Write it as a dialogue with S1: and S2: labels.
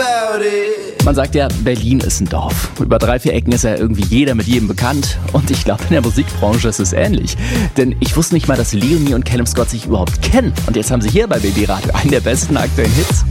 S1: about it.
S2: Man sagt ja, Berlin ist ein Dorf. Über 3-4 Ecken ist ja irgendwie jeder mit jedem bekannt. Und ich glaube, in der Musikbranche ist es ähnlich. Denn ich wusste nicht mal, dass Leonie und Callum Scott sich überhaupt kennen. Und jetzt haben sie hier bei Baby Radio einen der besten aktuellen Hits.